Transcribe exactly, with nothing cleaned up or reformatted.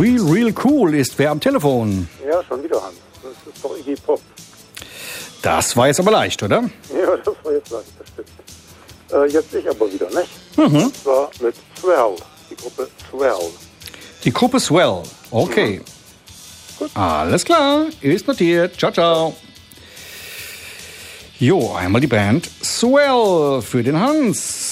Real, real cool ist wer am Telefon? Ja, schon wieder Hans. Das ist doch Iggy Pop. Das war jetzt aber leicht, oder? Ja, das war jetzt leicht, das stimmt. Äh, jetzt ich aber wieder, nicht? Mhm. Und zwar mit Swell, die Gruppe Swell. Die Gruppe Swell. Okay. Mhm. Gut. Alles klar, ist notiert. Ciao, ciao. Jo, einmal die Band Swell für den Hans.